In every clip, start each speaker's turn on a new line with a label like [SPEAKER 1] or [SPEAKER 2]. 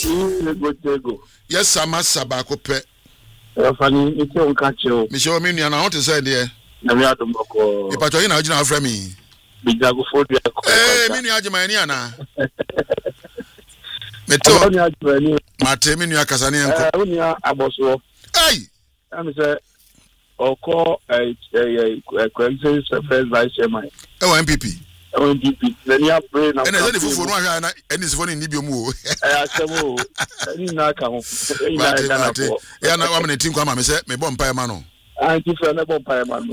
[SPEAKER 1] Go.
[SPEAKER 2] Yes, Sama Sabacope.
[SPEAKER 1] Funny, it's on catcher.
[SPEAKER 2] Michelle Mini, and I want to say, dear.
[SPEAKER 1] Navia to Moko.
[SPEAKER 2] If I told you now, you from me.
[SPEAKER 1] Bijago for the.
[SPEAKER 2] Mini Ajamaniana. Meto. Mate Mini Casanian.
[SPEAKER 1] Unia Aboso.
[SPEAKER 2] Hey!
[SPEAKER 1] I'm say, or call a crisis first vice chairman.
[SPEAKER 2] Oh, MPP.
[SPEAKER 1] MPP. Then you have brain.
[SPEAKER 2] And I said, if you for one, and it's funny, Nibium.
[SPEAKER 1] I said, oh, I come.
[SPEAKER 2] Yeah, now I'm in a team. Come on, say, me bomb Payamano.
[SPEAKER 1] I'm different about Payman.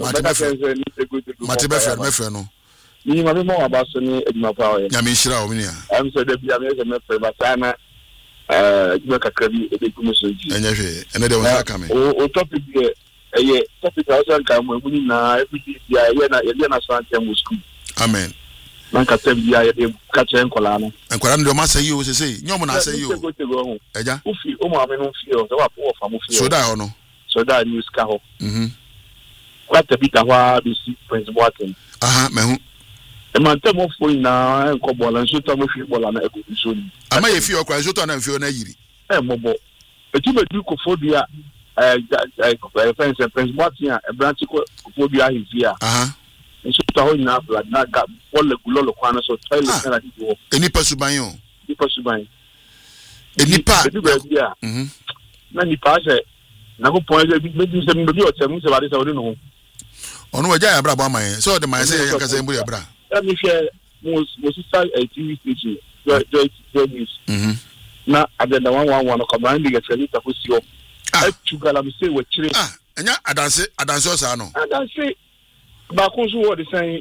[SPEAKER 2] Mate Befferno.
[SPEAKER 1] You know more about Sonny in my power.
[SPEAKER 2] Yamishra,
[SPEAKER 1] I'm so that I'm a member, but I'm a crazy commission.
[SPEAKER 2] And they were coming.
[SPEAKER 1] Oh, topic here. A topic also come when we now every year, you're school.
[SPEAKER 2] Amen.
[SPEAKER 1] Manka catch and colana.
[SPEAKER 2] And Corando Massa, you say, no one, I say you. Eja,
[SPEAKER 1] Ufi, Oma, and feel the poor from
[SPEAKER 2] so that no.
[SPEAKER 1] So that news carol. Quite a bit of what you see, Prince Watson.
[SPEAKER 2] Man.
[SPEAKER 1] The man tell me for now, and Cobol and shoot on football and a good soon. I may feel quite short on and feel Nagiri. Mobo. But you may do Cophobia, Prince Watson, a branch of Cophobia is here. And so to hold enough like that got all the Gulolo Quanas or toilet.
[SPEAKER 2] Any Pasubayon.
[SPEAKER 1] Any Pasubayon.
[SPEAKER 2] Any part.
[SPEAKER 1] Yeah. Many pass it. Now, point maybe some of your terms about it. I don't know. On what I brought my so the my say, Bra. Let me share most start a TV station. Joy. Now, I don't know one of commanding a trade to you. I took a say what trade. And yeah, I dance it. I dance also. I dance it. But also, what is saying,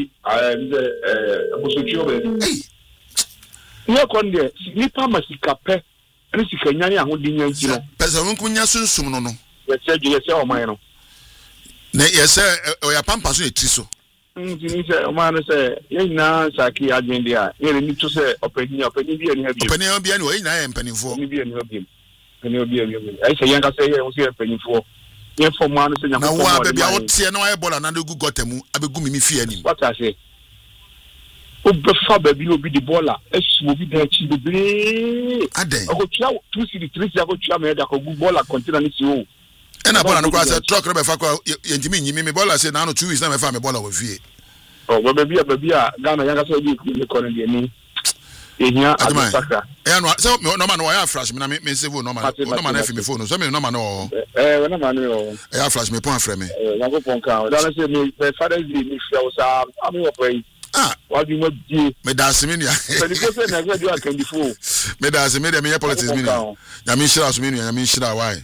[SPEAKER 1] no conde, Nipa Masicape, and it's Kanyana holding you. Pesarunya soon, no. Yes, sir, mine. Yes, sir, or your pampas with Tiso. Man, say, now, Saki, Argentia, you need to say, opening and I am penny for me and him. I say, young, I say, I was here penny for. Yeah, for man, now, baby, I would say no eyeball and good got them. I be gummy fear him. What I say? Oh, before baby will be the baller. It will be there. She will be. I go try 2 city 3 I go try me. I go good baller continue to you. And I bought a truck rubber factor. You mean me baller say now 2 weeks now. I found a baller with fear. Oh, baby, Ghana, young, I saw you in the corner. Yeah, and so no man, I flash me. I mean, say, no man, no man, if me phone, so me no man, no, I flash me point for me. I go point count. Don't say me, my father is me. I'm your pray. What do you want? Me dance me, but the person I got you can be fool. Me dance me, me politics me. I mean, sure, I mean, sure, why?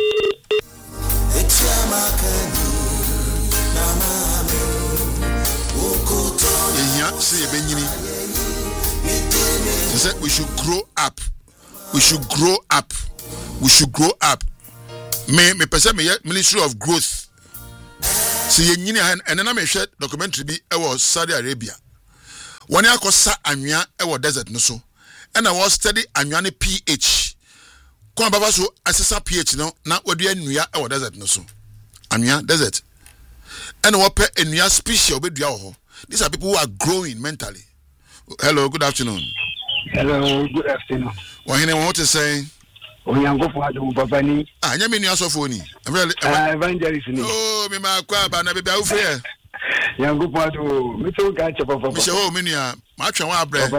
[SPEAKER 1] Yeah, see, Benini. He said we should grow up. We should grow up. We should grow up. Me person me Ministry of Growth. See you and then I share documentary be was Saudi Arabia. One year ko sa anwea desert no so. And I was study anwea pH. Ko baba so assess pH no na wadu anwea desert no so. Anwea desert. And what pe anwea species obedua ho. These are people who are growing mentally. Hello, good afternoon.
[SPEAKER 3] Hello, good afternoon.
[SPEAKER 2] What you want to say?
[SPEAKER 3] We are going for the Babani.
[SPEAKER 2] You mean your sophony?
[SPEAKER 3] Evangelist.
[SPEAKER 2] Oh, me ma kwa ba na be be free.
[SPEAKER 3] You go for to me to catch up for.
[SPEAKER 2] Me show me nia, ma twa wa bre.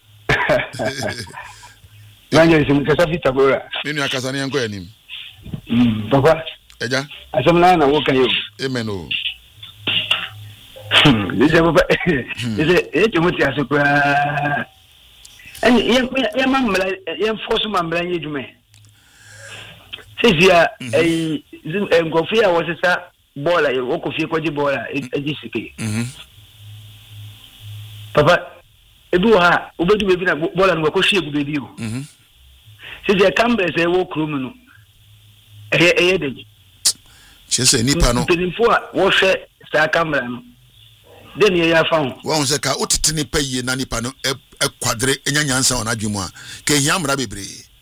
[SPEAKER 3] Evangelist, me kasa fi tabora.
[SPEAKER 2] Me nia kasa ne enko anim.
[SPEAKER 3] Papa.
[SPEAKER 2] Eja.
[SPEAKER 3] Asem na wo kan yo.
[SPEAKER 2] Amen o.
[SPEAKER 3] Ise papa. Ise e tumuti asukura. And your mamma, your force mamma, you do me. Says ya a Gofia was a baller, a walk of your quaddy baller, a GCP. Papa, a boa, over to be a ball and walk with you. Says ya come as a walk room. A headache.
[SPEAKER 2] She said, Nipano,
[SPEAKER 3] wash it, Star Cameron. Then you have found
[SPEAKER 2] one say ka utitini pay na nipa no e kwadre enya nyansa ona adwemu a ke hiamra bebre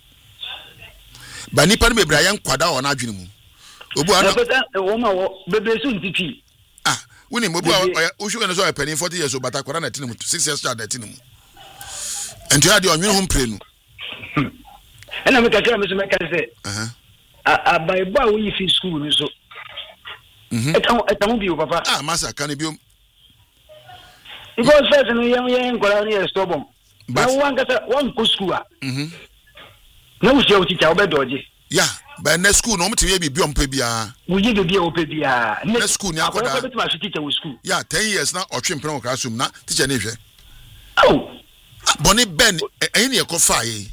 [SPEAKER 2] ba nipa no bebre ayan kwada ona adwenu mu obu ana
[SPEAKER 3] wo ma wo bebre so ntiti
[SPEAKER 2] woni obu o hwe no so e pani 40 years obata kwara na tinum 6 years child na tinum ento ya de onwene ho mpre no
[SPEAKER 3] And I'm a say, by boy, if you school, so. It won't be papa.
[SPEAKER 2] Ah, Master, can it be?
[SPEAKER 3] Because certainly young Colonial Stobom. But one good school. No, she'll teach our bed.
[SPEAKER 2] Yeah, but next school, no matter be beyond Pebia. We need to be open. Next school, now,
[SPEAKER 3] teacher with school.
[SPEAKER 2] Yeah, 10 years now, or chimpanzee classroom, not teacher.
[SPEAKER 3] Oh,
[SPEAKER 2] Bonnie Ben, any a coffee.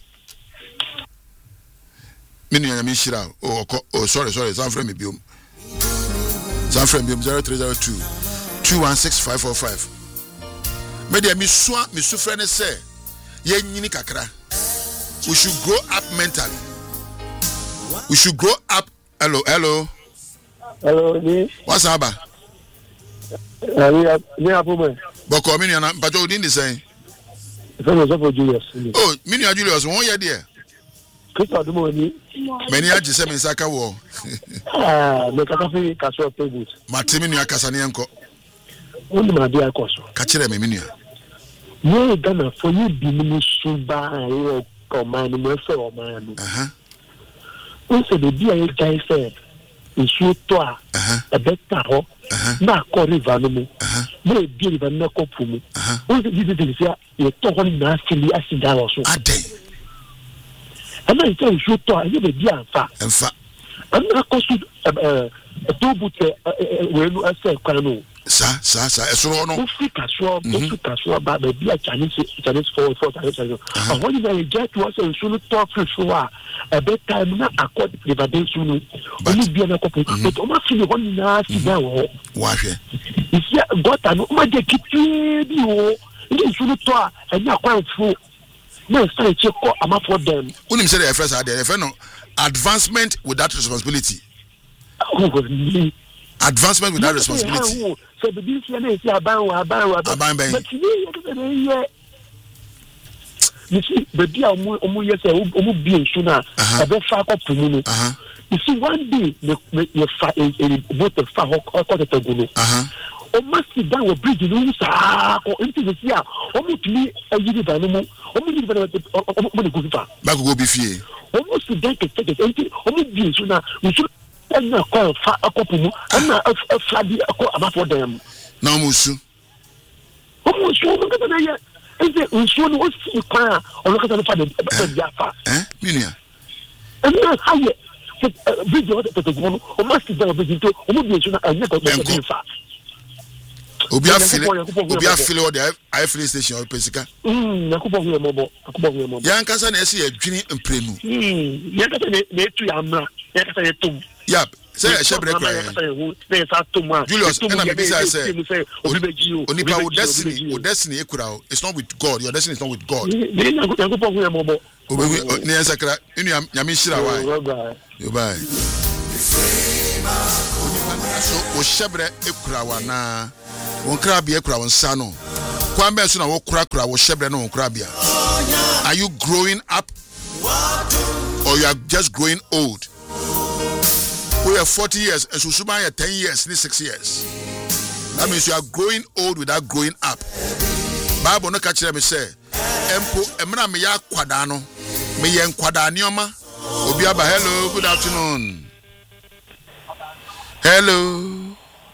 [SPEAKER 2] Mini and Mishra, oh, sorry, Zanframe Bium. Zanframe Bium 0302 216 545. Media Miss Sufrene say, Yen Yinikakra. We should grow up mentally. We should grow up. Hello. What's up? Boko Minion, but you didn't say.
[SPEAKER 3] Julius.
[SPEAKER 2] Oh, Minion Julius, 1 year dear. Many are just saying Saka war.
[SPEAKER 3] Make a coffee, Castle Pebbles.
[SPEAKER 2] Martiminia Casanianco.
[SPEAKER 3] Only my dear Cosso.
[SPEAKER 2] Catcher Minia.
[SPEAKER 3] No, Ghana for you, diminish Suba, command, or man. Also, the dear guy said, Monsieur Toa, a better ho, not calling Vanomo, no dear Vanaco Pumu. Also, this is your talking nasty acid also.
[SPEAKER 2] A day.
[SPEAKER 3] And I tell you, Toa, you be dear and fat. I'm not costing a two-boot when I say, Colonel.
[SPEAKER 2] Sir, so no.
[SPEAKER 3] Casual, but the dear Chinese for and when you get to us and soon talk to Shua, a bedtime not accord the Vadation, only be an couple, but almost the one nasty now.
[SPEAKER 2] Why?
[SPEAKER 3] If you got an over keep you, you should talk and you're quite full. No, say check I'm up for them.
[SPEAKER 2] When you say the first idea, if no advancement without responsibility. Advancement without responsibility.
[SPEAKER 3] So the business is about but you see, the dear yes, be sooner. I don't fuck up to me. You see, one day you fight both the far or the Guno. O must sit down with bridge into the sea. Almost me a year animal, only go be fear. Almost to get a ticket, only be sooner. We should not call a couple. I'm not a flabby about for them.
[SPEAKER 2] No, Musu.
[SPEAKER 3] Almost so look at the is it Musu was the car or look at the father Jaffa?
[SPEAKER 2] Minia.
[SPEAKER 3] And not higher. Bridge or must sit down with you to only sooner and never be far.
[SPEAKER 2] Obi afile o the I filling station or pesika.
[SPEAKER 3] Nakubo mobile.
[SPEAKER 2] Yankasa na esi adwini mprenu.
[SPEAKER 3] Yankasa na etu amra. Yankasa na tum.
[SPEAKER 2] Yap. Say shebre kwa. Julius, and I'm busy say. Onipa wo destiny ekura o. It's not with God. Your destiny is not with God.
[SPEAKER 3] Nakubo mobile.
[SPEAKER 2] Obi ne ansakra. Inu nyame hira wa. You buy. So o shebre ekura wa na won krabia ekura won sa no kwambe so na wo kura wo shebre no won krabia. Are you growing up or you are just growing old? We are 40 years and Susuma are 10 years, 6 years. That means you are growing old without growing up. Bible no catch me say empo emra me ya kwada no me ye nkwada nioma obi aba. Hello, good afternoon. Hello.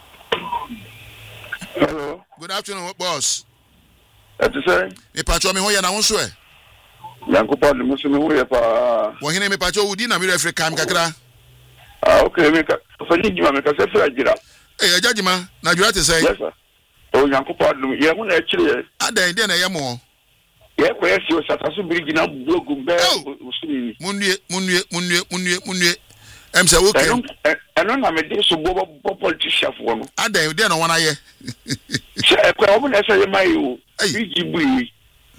[SPEAKER 2] Good afternoon, boss.
[SPEAKER 1] That's say.
[SPEAKER 2] Me pacho me hoya na wonso e.
[SPEAKER 1] Yankopa de musume hoya pa.
[SPEAKER 2] Wo hine me pacho udi na me refer kam kakra.
[SPEAKER 1] Okay, me ka. So ni jima me ka se fra jira.
[SPEAKER 2] Ajajima, na jura te say.
[SPEAKER 1] Yes sir. O yankopa dum ye hu na akire.
[SPEAKER 2] Adan de na ye mo.
[SPEAKER 1] Ye ko ye si o satasu bridge na blogum be usuni. Munue. Say okay. I don't na me dey so bobo politician for no.
[SPEAKER 2] Adan de na wana ye.
[SPEAKER 1] Say ko omo na say mai o. Bridge.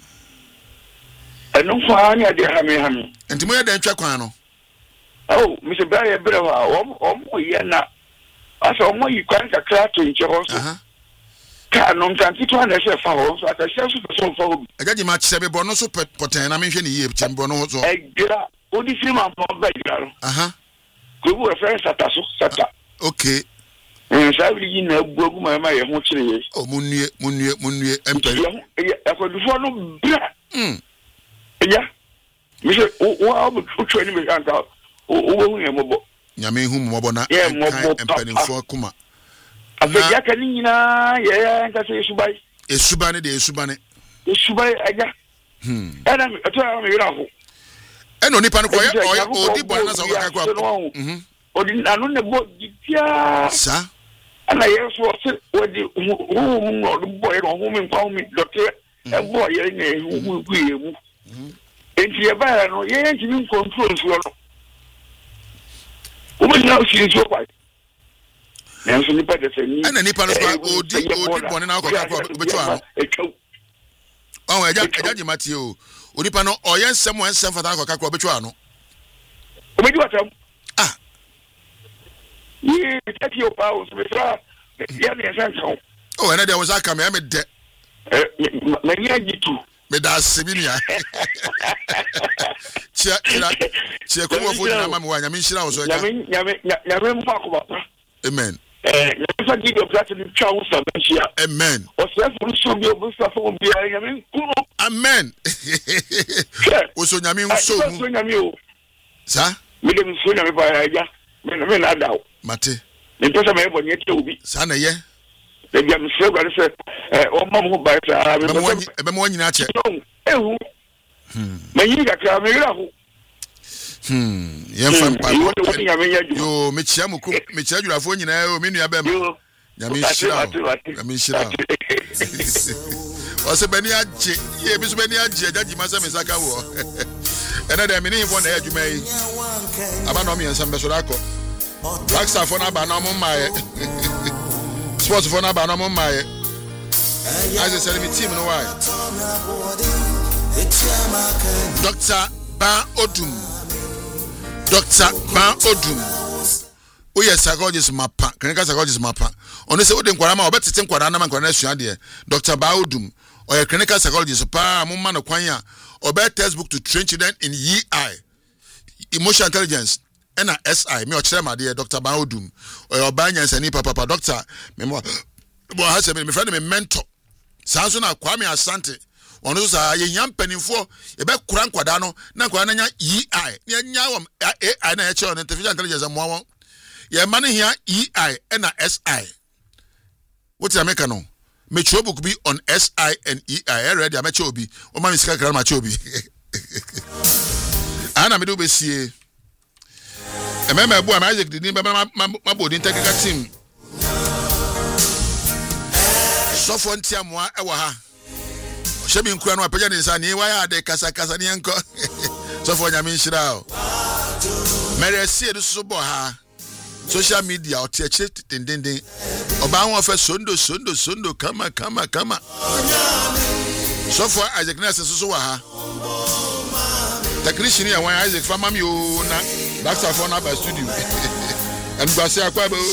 [SPEAKER 1] I don't find any hami.
[SPEAKER 2] Enti mo ye dan twa kwan no.
[SPEAKER 1] Oh, Mr. Barry Brewa, Yena. I saw more you can't crack to each other. Can't know to understand for so I can share some for.
[SPEAKER 2] I got you much 7 bono so potent. I mentioned ye, Chambono.
[SPEAKER 1] Only film on Bagger. Good were friends at Sata.
[SPEAKER 2] Okay.
[SPEAKER 1] And sadly, you know, broke my mochi.
[SPEAKER 2] Oh, Munie,
[SPEAKER 1] Emperor. I could follow. Yeah. Mister, what training me and out? Oh,
[SPEAKER 2] Nyame hu mobo na empanimfo kuma.
[SPEAKER 1] Afeja kanina ya nka se subai.
[SPEAKER 2] Esubane de esubane.
[SPEAKER 1] Esubai aja. Ana to am yira ho.
[SPEAKER 2] Eno nipa no koye odi bo na sa wo ka kwa. Odi anu ne bo dia. Sa. Ana yeso se odi hu boy no hu mi kwa mi dote. E boy ye ne hu ku ye mu. Enti e ba no ye ntimi control so no. Woman now she is so quiet. Nanso nipa de se ni. Ana nipa no so odi bone na akọ betu ano. Oh, eja jimati o. Onipa no oyen nsem fata akọ kakọ betu ano.
[SPEAKER 1] Obedu atam. Ah. Ye tati o pa o so betra. Ya ne sanso.
[SPEAKER 2] Oh, ena de was aka me de.
[SPEAKER 1] Na ni ajitu.
[SPEAKER 2] Me da sebinia. Chia ko fo na mama wa nyame nhira wo so ja.
[SPEAKER 1] Nyame mfa ko ba.
[SPEAKER 2] Amen.
[SPEAKER 1] Nyame give your platform twa wo sa benchia.
[SPEAKER 2] Amen.
[SPEAKER 1] O se fo so bi o so fo bi nyame kuro.
[SPEAKER 2] Amen. O so nyame nso mu.
[SPEAKER 1] So nyame o.
[SPEAKER 2] Sa?
[SPEAKER 1] Me dem so nyame ba ya. Me na dawo.
[SPEAKER 2] Mate.
[SPEAKER 1] Me pesa me bo nyete obi.
[SPEAKER 2] Sa na ye.
[SPEAKER 1] The jam so gari se o mam ho ba ta
[SPEAKER 2] me mo nyina che.
[SPEAKER 1] Ehu. Me yi ga ka me ira ho.
[SPEAKER 2] Yem fam pa. Yo me chia muku me chia jurafo nyina o me nua ba ma. Nyame shira. Nyame shira. O se bani agye, ye bi so bani agye jaji masa me saka wo. Ena de me ni fo na adwuma yi. Aba no me ensam be so da ko. Blackstar fo na ba na mo maye. Sports for na ba no mo maye. As I said me team no why. Dr. Ban Odum. Dr. Ban Odum. O yes psychologist mapa. Clinical psychologist mapa. Ono se o de nkwara ma obetete nkwara na ma nkwara asua de. Dr. Ban Odum. O ye clinical psychologist pa mo ma no kwan a obet textbook to train children in EI. Emotional intelligence. Ena SI me o kire ma de Dr. Ban Odum. O your ban yansani papa doctor me mo ha se me friend me mentor. Sanso na Kwame Asante. Ono so sa ye nyam panimfo e be kura nkwada no na nkwada na nya EI. Nya nya wom AI na ye che on artificial intelligence mo won. Ye ma ne hia EI ena SI. What is America no? Me cho book be on SI and EI. Ready am che obi. O ma mi sika kra ma che obi. Ana me do be sie. Emema bu am Isaac didn't ma body technical team. So for ntiamoa e wo ha. Shebi nkura no apagya ne nsa ne wa ya de kasa ne enko. So for nyame nhira o. Mere sie do so bo ha. Social media o teche dendenden. Oba won fa sondo kama. So for Isaac na so wa ha. Technician ya wan Isaac fa mami o na Blackstar for na ba studio. And gbase akwa bo.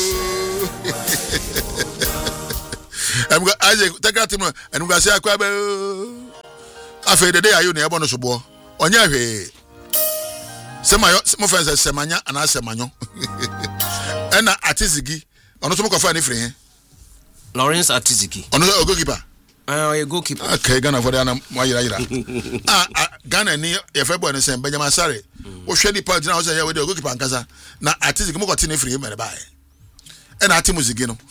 [SPEAKER 2] I'm going Isaac take that him and gbase akwa bo. Afa de dey ayo na ebo no so bo. Onya hwe. Semayo mo fa semanya ana semanyo. Ena Atizigi. Ono so mo kofa ni free he.
[SPEAKER 4] Lawrence Atizigi.
[SPEAKER 2] Ono so goalkeeper.
[SPEAKER 4] A goalkeeper.
[SPEAKER 2] Okay, Ghana for the yira. Ghana ni ye fe boy no say Benjamin Sare. Wo hwe ni pa gina wo say ya we the goalkeeper ankasa. Na Atizigi mo kote ni free me ba. Ena Atimuzigi no.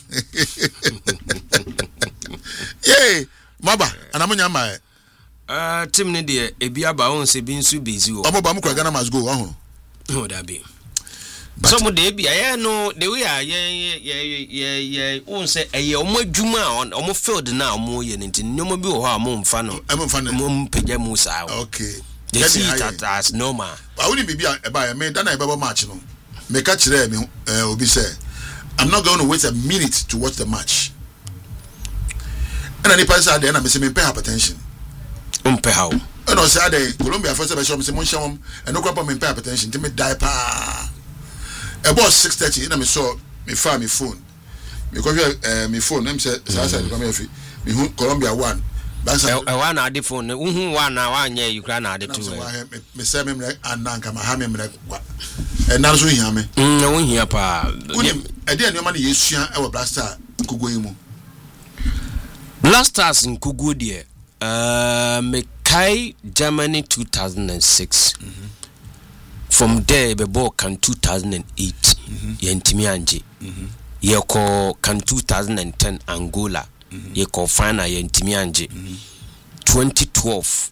[SPEAKER 2] Yey, maba, ana mo nyama
[SPEAKER 4] team ni de ebi aba won se bi nsu bezi wo.
[SPEAKER 2] Omo ba mo kwa Ghana must go ho.
[SPEAKER 4] Oh that be. So mo de bi aye no the way ye won say eye omo adwuma omo field na omo ye nti nyomo bi wo ho omo mfa no. Mo mpagya mu sa.
[SPEAKER 2] Okay.
[SPEAKER 4] They see it as normal.
[SPEAKER 2] I wouldn't be e ba me dan na e ba match no. Me ka kire me obi say I'm not going to wait a minute to watch the match. And any person there na me say me pay hypertension.
[SPEAKER 4] Pay how?
[SPEAKER 2] And I say Colombia first be show me say mon sham and no crap me pay hypertension to me die pa. About 6:30 na me saw me find me phone. Me go me phone na me say say come here me Colombia 1.
[SPEAKER 4] One na the phone. One na one ye Ukraine na the two.
[SPEAKER 2] Me say me ananka ma ha me kwa. E na so hia me.
[SPEAKER 4] Na won hia pa.
[SPEAKER 2] E dey anoma na yesua e wo Blackstar Nkugo yi mu.
[SPEAKER 4] Blasters Nkugo de me Kai Germany 2006. From there be ball can 2008 yentimi anje. Yeko can 2010 Angola. Yeko final yentimi anje. 2012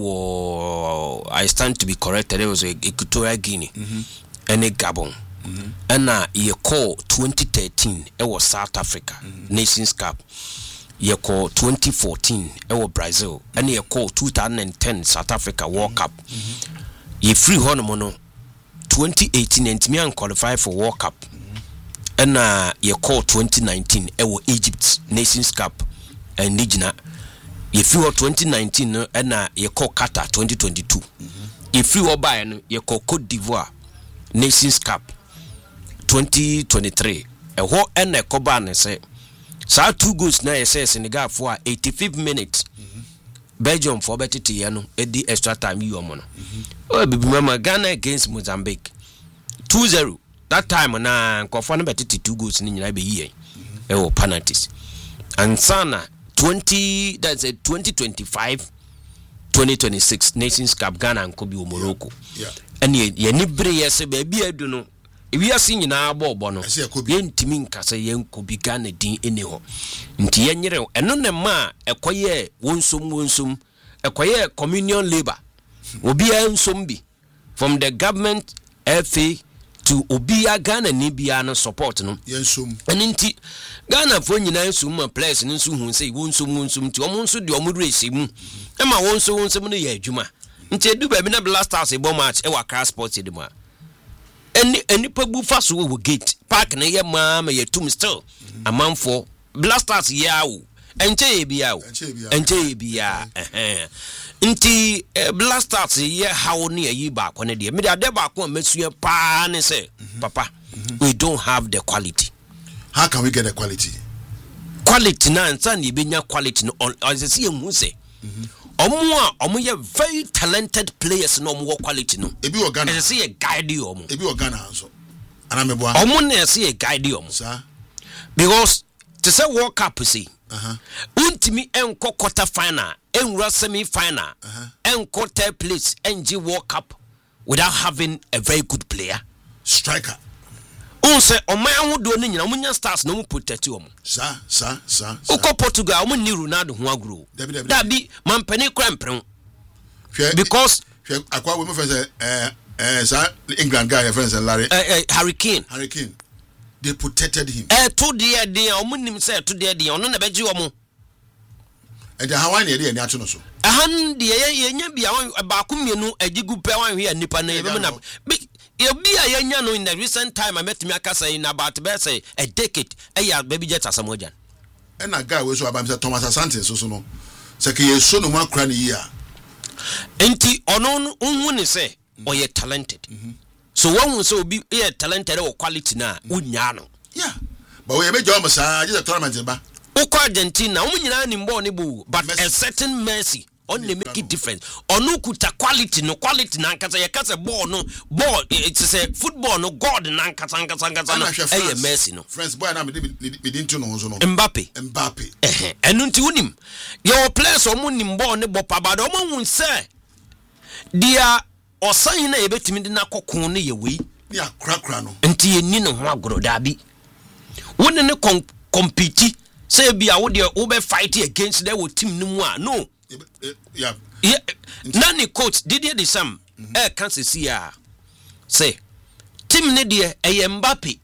[SPEAKER 4] I stand to be corrected, it was Equatorial Guinea and a Gabon. And you call 2013 it was South Africa Nations Cup. You call 2014 it was Brazil. And you call 2010 South Africa World Cup. You free hormono 2018 and me and qualify for World Cup. And you call 2019 it was Egypt Nations Cup and Nigina. If you were 2019 and you call Qatar 2022. If you were buying you call Cote d'Ivoire Nations Cup 2023. And what and a Coban say so 2 goals now say Senegal for 85th minute. Belgium for better Tiano at the extra time you are mono. Oh, remember Ghana against Mozambique 2-0. That time na confirm better 2 goals in the year. Oh, penalties. And Sana 2025 2026 Nations Cup Ghana and Kobe Morocco.
[SPEAKER 2] Yeah.
[SPEAKER 4] And ye nibre yes baby I don't know. If we are singing our bono, yen timin kasa yen Kobe Ghana din anyhow. Nti yenyere eno ne ma ekoye wonsum ekoye communion labor. Obi ensom bi from the government FA to Obia Ghana ni bia no support no
[SPEAKER 2] yensum
[SPEAKER 4] nti Ghana fo nyina ensum ma players nso hu say wonsum ti omo nso de omo race mu e ma wonsum no ye adwuma nti edu ba bi na Blasters e bom match e wa Car Sports de ma eni pabu faso wo gate park na ye ma ye tum still amanfo Blasters yawo enche bia nti Blasters ye how ne yi ba ko ne de me de ba ko mesua pa ne say papa we don't have the quality.
[SPEAKER 2] How can we get the quality
[SPEAKER 4] na nsan ye benya quality no as say hu say omo ye very talented players no omo quality no
[SPEAKER 2] ebi o Ghana
[SPEAKER 4] as say ye guide omo
[SPEAKER 2] ebi o Ghana so ana me boa
[SPEAKER 4] omo na say ye guide omo
[SPEAKER 2] sir because
[SPEAKER 4] to say World Cup see untimi enko quarter final enra semi final enko third place NG World Cup without having a very good player
[SPEAKER 2] striker.
[SPEAKER 4] Say oman ahodo no nyina munya stars no mu protect omo
[SPEAKER 2] sir
[SPEAKER 4] uko Portugal omo ni Ronaldo ho agro dabi mampani kwempren because
[SPEAKER 2] akwa we me friends sir England guy friends Larry
[SPEAKER 4] Harry Kane
[SPEAKER 2] they protected him
[SPEAKER 4] to the omo nim say to the ono na beji omo
[SPEAKER 2] and the Hawaii area ni ato no so
[SPEAKER 4] han de yenya bia ba ku mienu agigu pe wan hwe nipa na yebe na Ebia yenya no in the recent time I met me akasa in about say a decade baby jet asamojan
[SPEAKER 2] and a guy we so about Thomas Asante so no say ke yeso no ma kra ne yi a
[SPEAKER 4] enti ono unhu ne say oye talented so one so be talented or quality na unya no
[SPEAKER 2] yeah but we mejo am sa just a tournament ba
[SPEAKER 4] uko Argentina nyina ni mbo ne bu but a certain Messi on the make it difference onu kuta quality na nkasa ye kasa ball it's a football no god na nkasa no eh Messi no
[SPEAKER 2] friends boy na me didn't know so no
[SPEAKER 4] Mbappe enu nti unim your players omo nim ball ne bopa ba do omo hun say dia osan na ye betimi de na kokon ne ye wei
[SPEAKER 2] ni akrakra no
[SPEAKER 4] nti eni no ho agoro dabi won ne compete say bia wo de wo be fight against that team no mu a no
[SPEAKER 2] yeah
[SPEAKER 4] nani coach Didier Deschamps can see say team ne de Mbappe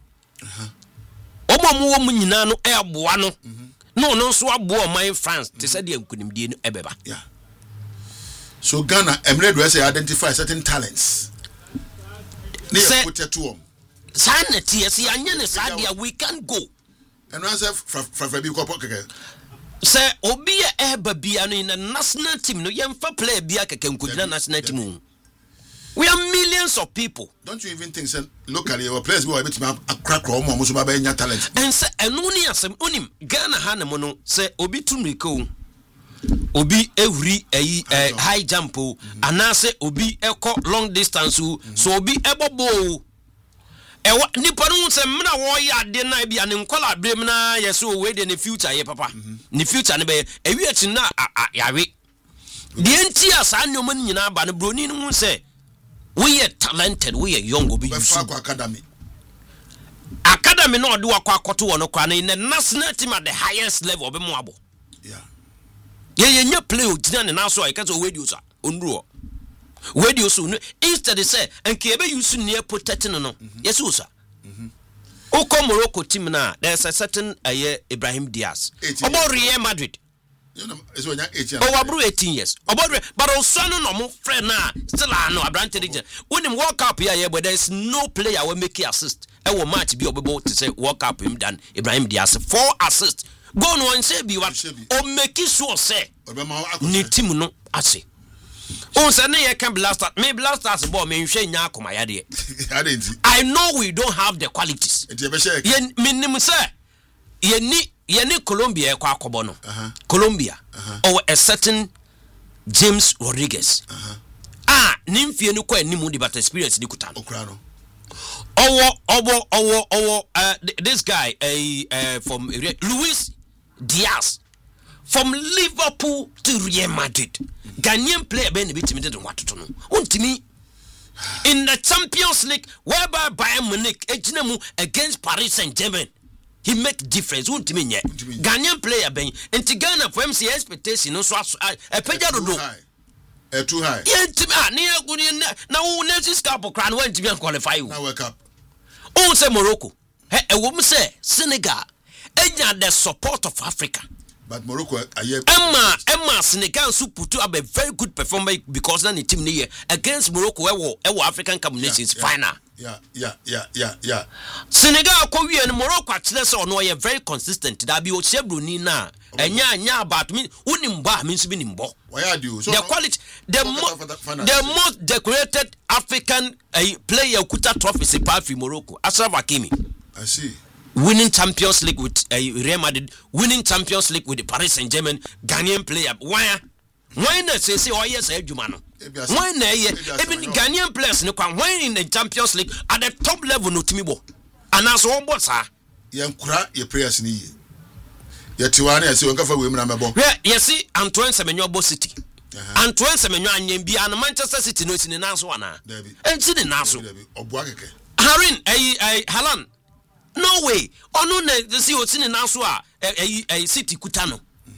[SPEAKER 4] omo nyina no boa no no so aboa my France te say de nkunimdie no ebeba
[SPEAKER 2] yeah so Ghana emre do say identify certain talents ne put it to them
[SPEAKER 4] sanity yes anya ne sadia we can go
[SPEAKER 2] and answer fra bi ko pokeke
[SPEAKER 4] say obi eba bia no in the national team no yemfa player bia keke nkojina national team we are millions of people.
[SPEAKER 2] Don't you even think say locally our players we are bit akrakra omo so ba nya talent
[SPEAKER 4] and say enu ni asem onim Ghana ha ne mo no say obi tumriko obi every high jump anase obi eko long distance so obi ebobo ewa nipa no se mna wo ya de na bia ne nkola brem na yeso we de ne future ye papa ne future ne be ewi achi na yawe the entire san no money nyina ba no broni no say we are talented, we are young, we use academy no do akwa akoto wono kwa na in the national team at the highest level obe mo abo. Yeah nya play o tina ne na so I can so radio sa onruo radio so instead they say enke ebe use near protecting no yes usa Oko Morocco team na there's a certain Ibrahim Diaz about Real Madrid. Over 18 years. About but also no more friend na still no Abrante region. When him walk up here but there is no player will make assist. I will match be able to say walk up him than Ibrahim Diaz 4 assists. Go no and say be what or make it sure say ni team no ase. On say na can blast me blast us ball me hwe nya akoma ya de. I know we don't have the qualities. Ye minimum say ye ni Colombia kwa akobo no. Colombia or a certain James Rodriguez. Nimfie ni kwa animu di but experience ni kutano. This guy from Luis Diaz from Liverpool to Real Madrid. Ghanaian player ben bit me didn't want to know. Untimi in the Champions League whereby Bayern Munich ejinemu against Paris Saint-Germain. He make difference. Untimi nye. Ghanaian player ben enti Ghana for MC expectation no so a peja do.
[SPEAKER 2] Too high.
[SPEAKER 4] Yeah, near good na who next cup of crown went to be qualify.
[SPEAKER 2] Now wake up.
[SPEAKER 4] Oh say Morocco. A woman say Senegal. Enya the support of Africa.
[SPEAKER 2] But Morocco,
[SPEAKER 4] Emma Senegal so put up a very good performance because then the team here against Morocco African Cup Nations final.
[SPEAKER 2] Yeah.
[SPEAKER 4] Senegal come and Morocco actually so no very consistent. That be Ochebruni na. Enya about me unimba means be nimbo.
[SPEAKER 2] Why are you?
[SPEAKER 4] The quality the most decorated African player Kuta trophy is apart from Morocco. Ashraf Hakimi.
[SPEAKER 2] I see.
[SPEAKER 4] Winning Champions League with Real Madrid, winning Champions League with the Paris Saint-Germain, Ghanaian player. Why not say oh yes, Jumano? Why not? Even Ghanaian players no can win in the Champions League at the top level no timibo. And as all boss ah.
[SPEAKER 2] Yankura your prayers ni. Yetiwane I see wonka fa we na mebo.
[SPEAKER 4] Yeah, see Antoine Semenyo Bo City. Antoine Semenyo anyem bia na Manchester City no sini nanso ana. Enti de nanso.
[SPEAKER 2] Obua keke.
[SPEAKER 4] Harin Haaland. No way. Ono na see o sini nanso a City kutano.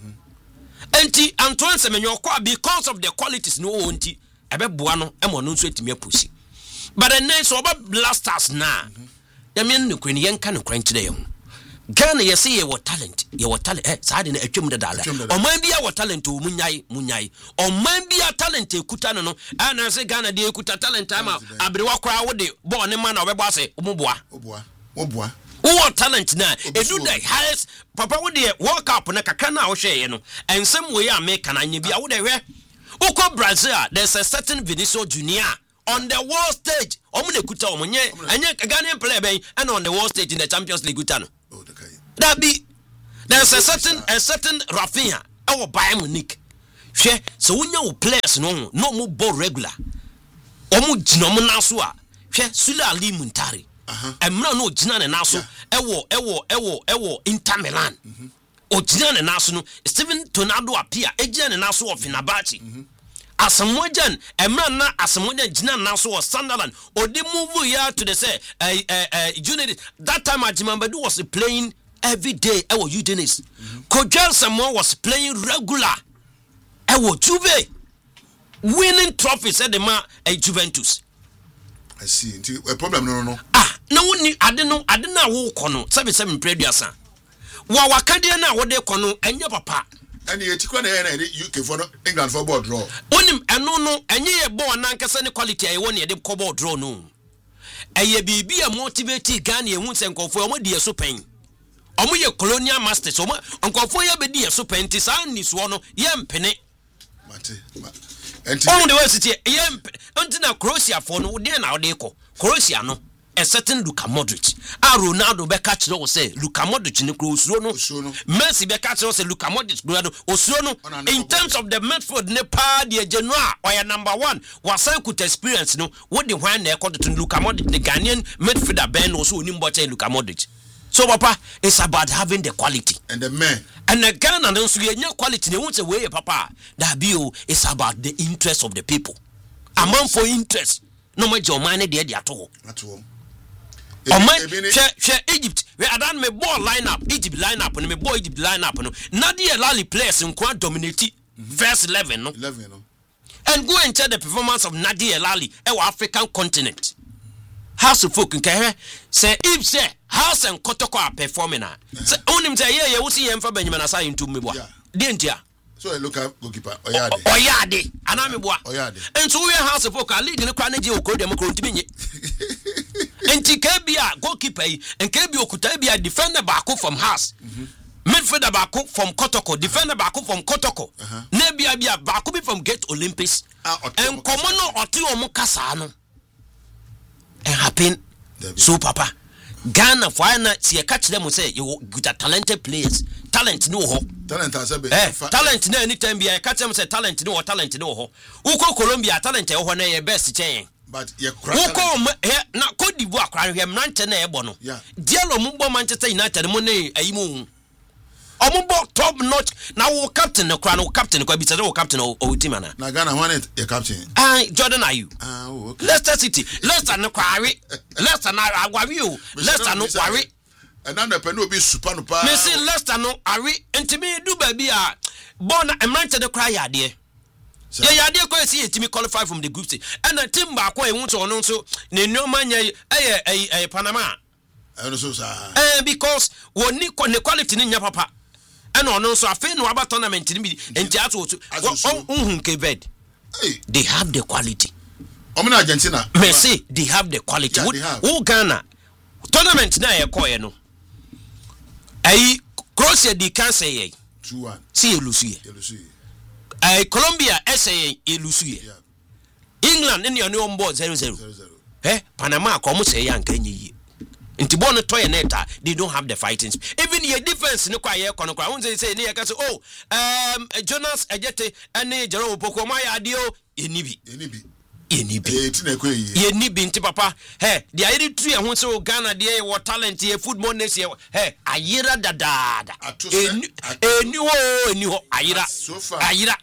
[SPEAKER 4] Enti Antoine Semenyo kwa because of the qualities no onti ebe boa no e mo no nso etimi apusi. But the next oba blasters na. Ya me no kwen yen kan kwan kire ye. Ghana ye say ye what talent sa de na atwem de dala. O man bia what talent o munyai. O man bia talent ekutano no na say Ghana de ekuta talent time abrewa kwa wo de ball ne man na obebo ase oboa. Who talent na edu the highest papa wo de World Cup na kakra na wo hwe no ensem we America na nya bia wo de hwe uko Brazil there's a certain Vinicius Junior on the world stage omo na kuta omo nye anya Ghanaian player ben and on the world stage in the Champions League kuta no that be there's a certain Rafinha our Bayern Munich hwe so wonya wo players no mo ball regular omo gina omo na so a hwe Sule Ali Muntari emra no gina ne na so ewo Inter Milan o gina ne na so no Steven Tonado apia egina ne na so of Fenerbahce Asamoah emra na Asamoah gina na so of Sunderland o dey move here to the say United that time Ajimambadu was playing every day ewo Udinese Kojal Samoa was playing regular ewo Juve winning trophies at the Juventus.
[SPEAKER 2] I see. A problem no.
[SPEAKER 4] No ni ade na wo kono 77 preduasa. Wa wakade na wo de kono enye papa.
[SPEAKER 2] Ani etikwa na UK for England for ball draw.
[SPEAKER 4] Onim eno no enye ye ball na nkasa ne quality aye woni de ko ball draw no. Eye bibia motivate Ghana ehun se nkofo omo de so pen. Omo ye colonial masters omo nkofo ye be de so pen ti sa ni so no ye mpene. On the West ye na Croatia for no de na de ko. Croatia no a certain Luka Modric. Ronaldo be catch no say Luka Modric ni Osuro no. Messi be catch no say Luka Modric Osuro no. In terms of the midfield ne pa de Genoa or your number 1 was good experience no. What the one na e to Luka Modric the Ghanaian midfielder Ben also ni mboche Luka Modric. So papa, it's about having the quality.
[SPEAKER 2] And the men.
[SPEAKER 4] And the Ghana and also your quality. They won't say way papa. That bill is about the interest of the people. Amount for interest. No matter your money there at all.
[SPEAKER 2] At all.
[SPEAKER 4] Share Egypt. We had done me ball lineup. Egypt lineup and me boy Egypt lineup. Nadia Lali players in quite dominate first 11.
[SPEAKER 2] 11.
[SPEAKER 4] And go and check the performance of Nadia Lali our African continent. House of folk can say if say House and Kotoko are performing. Say on him say yeah, you see him for Benjamin Asai into me. Didn't ya?
[SPEAKER 2] So I look at goalkeeper
[SPEAKER 4] Oyade. And I'm a boy.
[SPEAKER 2] Oyade.
[SPEAKER 4] And so we House of folk are leading the Kranji Oko Democrat. And Tikabia goalkeeper and Kabi Okutabia defender Baku from House. Midfielder Baku from Kotoko, defender Baku from Kotoko. Nebia Baku from Gate Olympics. And Komono or two Mukasano. And happen. So papa Ghana for see catch them say you got talented players. Talent no ho. Talent no anytime be catch them say talent no ho. Uko Colombia talent e ho na your best chain.
[SPEAKER 2] But you
[SPEAKER 4] Uko na Cote d'Ivoire kran hwem nante na e bo no. Diallo mu bo Manchester United mo na ayimu. Omubo top notch na wo captain no kran wo captain kwa bi say wo captain o team ana.
[SPEAKER 2] Na Ghana one your captain.
[SPEAKER 4] Jordan Ayew.
[SPEAKER 2] Okay.
[SPEAKER 4] Leicester City. Leicester no kware. Leicester na agwawi o. Leicester no kware.
[SPEAKER 2] And now the pen will be super no pa.
[SPEAKER 4] Me say Leicester no are ntimi do ba bi a born emrante de cry ade. Yeah, they go see it to me qualify from the group stage. And a team back where wants to announce the no man a Panama. Because when the quality in your papa and on so I feel no about tournament in me and theatre bed. They have the quality.
[SPEAKER 2] Argentina.
[SPEAKER 4] Me say they have the quality. Who Ghana tournament na e koye no. Ai Croatia di can say
[SPEAKER 2] 2-1.
[SPEAKER 4] See Lucy. Colombia SA Elusuye. England in your new on board 0-0. Panama come say Yankee. Into Bono Toy Neta, they don't have the fighting. Even your defense no quiet I won't say near Jonas Ajete and Jerome Pocomaya Dio Inibi. Yenibi papa. Hey, the idea tree and so Ghana dear what talent here, football next year. Hey, Ayira da. New Ayira. So far. Ayira.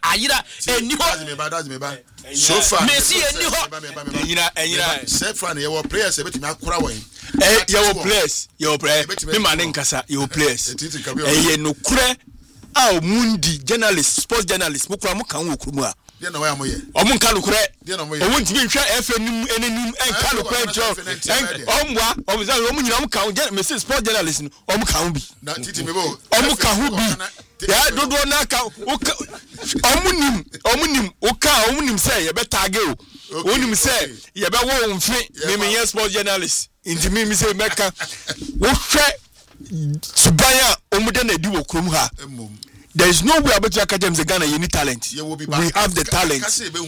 [SPEAKER 2] So far.
[SPEAKER 4] Messi
[SPEAKER 2] Ayira. Set for your players a bit more crowing.
[SPEAKER 5] Your players. Me manen kasa your players. No kure. Mundi journalist, sports journalist. Mukura mukan wukrumua.
[SPEAKER 2] Dia na wa mo ye.
[SPEAKER 5] Omun kalu kure.
[SPEAKER 2] Dia na mo ye.
[SPEAKER 5] Omun timi hwa FNM enenim en kalu kure jo. Omwa, omza omun nyina mukan Mr. Sports journalist no. Omun kan bi.
[SPEAKER 2] Na titi me bo.
[SPEAKER 5] Omun kan hu bi. Ya dodo na ka omunim omunim say ye betage o. Omunim say ye be wo mfi me ye sports journalist. Inti me say meka wo hwe subaya omude na di wo krom ha. There is no way about James Ghana you need talent. We have the talent.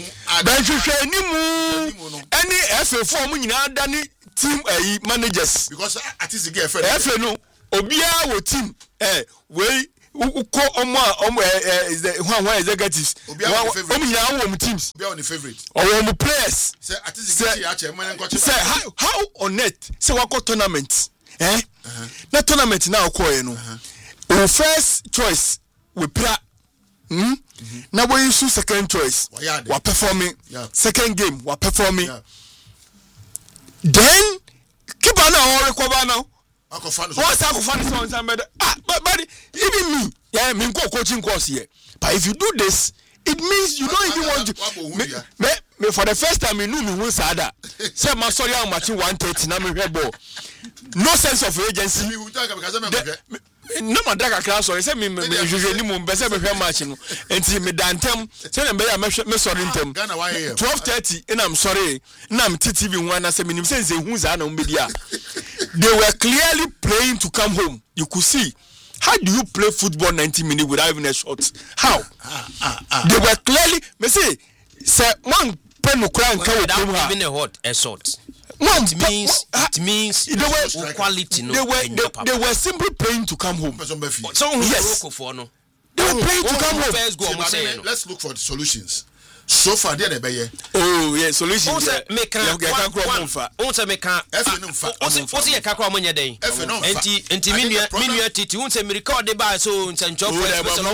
[SPEAKER 5] Any FA4 munyina dani team managers
[SPEAKER 2] because at is the FA
[SPEAKER 5] no obia wo team we uko is the one executives omunyina wo teams
[SPEAKER 2] be on the favorite
[SPEAKER 5] or wo players
[SPEAKER 2] say at is the
[SPEAKER 5] say how on net say we go tournament na tournament na okoye no our first choice we pra now we use second choice we performing second game we performing then keep on our recover now what's our fun but even me me go coaching course here but if you do this it means you don't even want to me for the first time me knew me won sada say my sorry how much 130 na me head ball no sense of agency no madaka class sorry say me usually mo be say me hwe match no enti me dantem say na be ya me sorry ntem 12:30 and I'm sorry na am TV one na say me nim say hu za na mbedi a they were clearly playing to come home. You could see how do you play football 90 minutes without even a shot? How? They were clearly me say one pen no cry and
[SPEAKER 4] without even a shot. It means
[SPEAKER 5] they were
[SPEAKER 4] quality. No,
[SPEAKER 5] they were simply playing to come home.
[SPEAKER 4] So
[SPEAKER 5] yes, they were playing to come home.
[SPEAKER 2] Let's look for the solutions. so far there be
[SPEAKER 5] oh yeah solution
[SPEAKER 4] there me can once me can once ye kakra mo nya den enti minua titi once me record by so nsancho for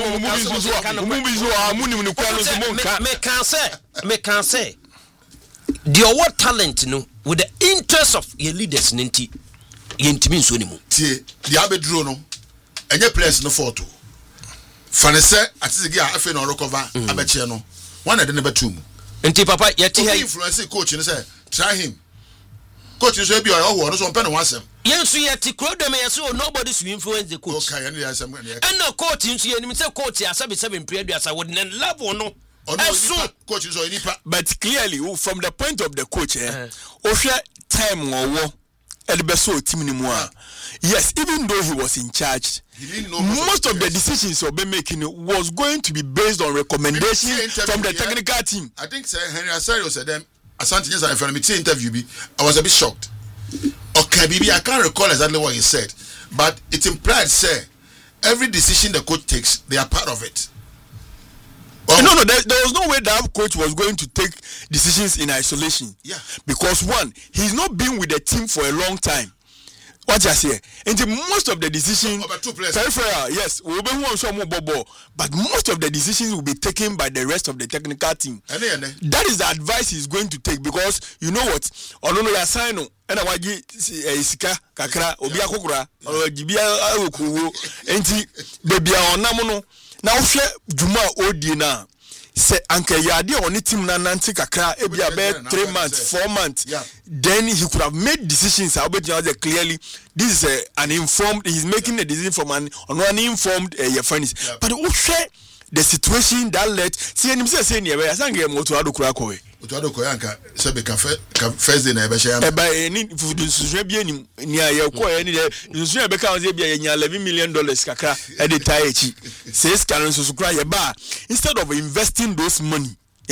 [SPEAKER 4] me can say the award talent no with the interest of your leaders nti yentimi nso ni mu
[SPEAKER 2] tie dia abeduro no enye players no photo fanese atizigi a afi no recover abeche no one ade ne betum
[SPEAKER 4] nti papa yeti ha
[SPEAKER 2] influence coach ni say try him coach so bi o wo no so mpene wasem
[SPEAKER 4] yensu yeti krodem yeso nobody to influence the coach
[SPEAKER 2] okay any asem
[SPEAKER 4] and no coach nsu yenim say coach asabe 7 period asa would level no
[SPEAKER 2] coach so inipa
[SPEAKER 5] but clearly from the point of the coach ohwe time wo Elbeso team ni mua. Yes, even though he was in charge, most of the decisions of making was going to be based on recommendations from the technical team.
[SPEAKER 2] I think Henry Asario said them. Asante Nyesa in front of me interview. I was a bit shocked. Okay, Bibi, I can't recall exactly what he said, but it implied, say, every decision the coach takes, they are part of it.
[SPEAKER 5] No, there was no way that coach was going to take decisions in isolation.
[SPEAKER 2] Yeah.
[SPEAKER 5] Because one, he's not been with the team for a long time. What you say? And most of the decisions, peripheral, yes, we'll be one some more, but most of the decisions will be taken by the rest of the technical team. That is the advice he's going to take because you know what? Olono ya sign and awaji isika kakra obi akokura or jibia okuwo enti baby onamono na wohwe dwuma odi na se anke yade on team na nanti kakra ebia be 3 months 4 months then he could have made decisions clearly this is he's making a decision from an uninformed but wohwe the situation that led see him say near I sang him to adokura kowe
[SPEAKER 2] Otuado koyanka sebe ka first day na ebe share
[SPEAKER 5] am eba ni food nsusu bia ni aye ko ye ni de nsusu ebe ka onze bia ye nya $11 million kakra e de tie echi says can nsusu kra ye ba instead of investing those money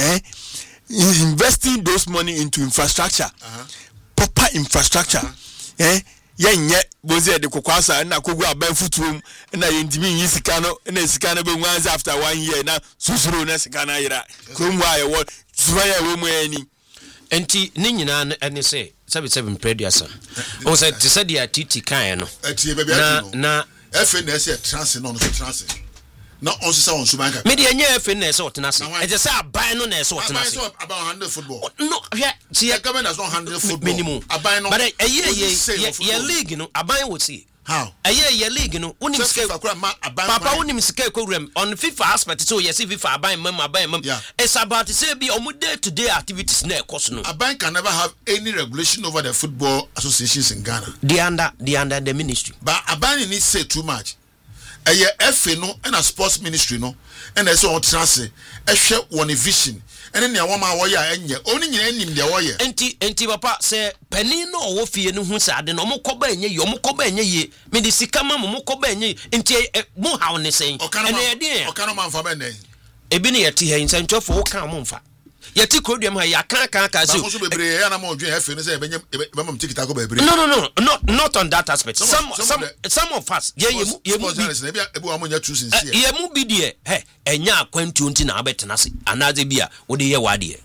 [SPEAKER 5] investing those money into infrastructure proper infrastructure yenye boze de kokwasa na kogu aban futurum na yentimi yisika no na sika no be nwanza after 1 year na susuru na sika na yira kromwa ye wo suya we mu ani
[SPEAKER 4] enti ni nyina ene se 77 preduasa o se te se dia titi kan no na
[SPEAKER 2] efe na se trans no so trans na on se on so banka
[SPEAKER 4] me de nya efe na se otena se e je se aban no na se otena se
[SPEAKER 2] about handle football
[SPEAKER 4] no see
[SPEAKER 2] the government does not handle football
[SPEAKER 4] minimum
[SPEAKER 2] aban no
[SPEAKER 4] but ye league no aban wo see
[SPEAKER 2] how
[SPEAKER 4] ye league no unim sika papa unim sika kwuram on FIFA aspect so yes FIFA aban mam it's about to say be on day to day activities na course no
[SPEAKER 2] aban can never have any regulation over the football associations in Ghana
[SPEAKER 4] they under the ministry
[SPEAKER 2] but aban needs say too much FA no and a sports ministry no and so on transe ehwe one vision and ne awoma wo ya enye oni nyina nim de wo ye
[SPEAKER 4] enti papa se pani no wo fie no hu sa de no mo koba enye yo mo koba enye ye me de sika ma mo koba enye enti mo hawo ne sen ene ye de
[SPEAKER 2] okano man fa ben
[SPEAKER 4] ebi ne yeti he nsantwofo wo kan mo mfa yeti kodum ha ya kan so
[SPEAKER 2] so bebre ya na mo dwen FA no se benye bemam tikita ko bebre
[SPEAKER 4] no not on that aspect some of us ye mu
[SPEAKER 2] ebi wa mo nya true sincere
[SPEAKER 4] ye mu bi de enya akwantu nti na abetena se anaze bia wo de ye wade